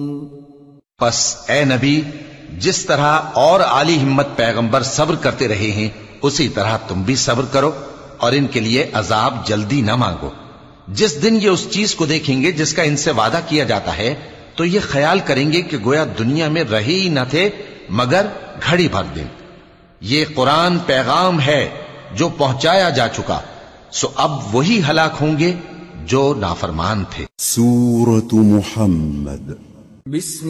बस ए नबी, जिस तरह और आली हिम्मत पैगंबर सब्र करते रहे हैं, उसी तरह तुम भी सब्र करो और इनके लिए अजाब जल्दी न मांगो। जिस दिन ये उस चीज को देखेंगे जिसका इनसे वादा किया जाता है, तो ये ख्याल करेंगे कि गोया दुनिया में रहे ही न थे मगर घड़ी भर दिन। ये कुरान पैगाम है जो पहुंचाया जा चुका, सो अब वही हलाक होंगे जो नाफरमान थे। सूरत मुहम्मद।